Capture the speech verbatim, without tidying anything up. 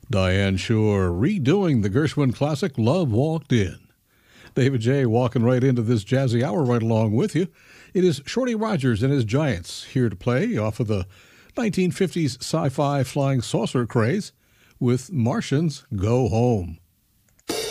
Diane Shore redoing the Gershwin classic Love Walked In. David J. walking right into this jazzy hour right along with you. It is Shorty Rogers and his Giants here to play off of the nineteen fifties sci-fi flying saucer craze with Martians Go Home.